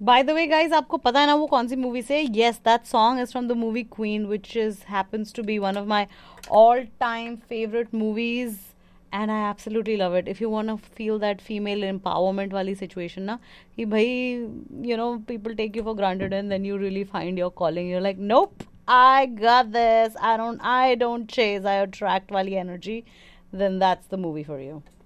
By the way, guys, आपको पता है ना वो कौन सी मूवी से? Yes, that song is from the movie Queen, which is happens to be one of my all-time favorite movies, and I absolutely love it. If you want to feel that female empowerment वाली situation ना, कि भाई, people take you for granted, and then you really find your calling. You're like, nope, I got this. I don't chase. I attract वाली energy. Then that's the movie for you.